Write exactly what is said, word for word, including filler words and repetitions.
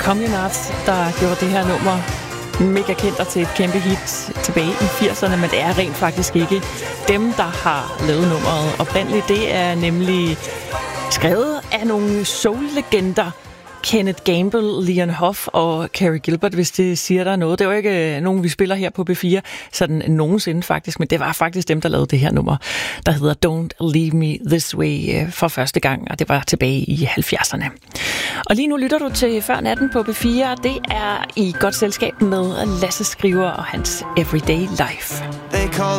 Communards, der gjorde det her nummer mega kendt og til et kæmpe hit tilbage i firserne, men det er rent faktisk ikke dem, der har lavet nummeret oprindeligt. Det er nemlig skrevet af nogle soul-legender, Kenneth Gamble, Leon Huff og Carey Gilbert, hvis det siger der noget. Det var ikke nogen, vi spiller her på B fire, sådan nogensinde faktisk, men det var faktisk dem, der lavede det her nummer, der hedder Don't Leave Me This Way for første gang, og det var tilbage i halvfjerdserne. Og lige nu lytter du til Før Natten på B fire. Det er i godt selskab med Lasse Skriver og hans Everyday Life.